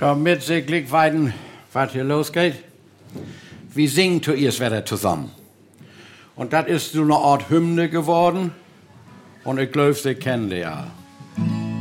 Damit Sie gleich weiden, was hier losgeht. Wir singen zuerst wieder zusammen. Und das ist so eine Art Hymne geworden. Und ich glaube, Sie kennen die ja.